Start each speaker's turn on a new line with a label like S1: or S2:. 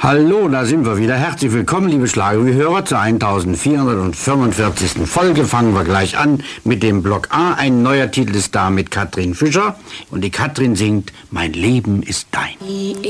S1: Hallo, da sind wir wieder. Herzlich willkommen, liebe Schlagerhörer, zur 1445. Folge. Fangen wir gleich an mit dem Block A. Ein neuer Titel ist da mit Katrin Fischer. Und die Katrin singt Mein Leben ist dein.